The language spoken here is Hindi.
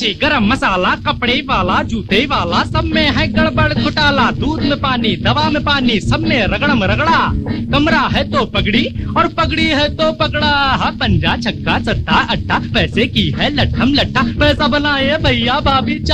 मिर्ची गरम मसाला कपड़े वाला जूते वाला सब में है गड़बड़ घोटाला। दूध में पानी दवा में पानी सब में रगड़म रगड़ा। कमरा है तो पगड़ी और पगड़ी है तो पकड़ा। हाँ पंजा छक्का सट्टा अट्टा पैसे की है लट्ठम लट्ठा। पैसा बनाए भैया भाभी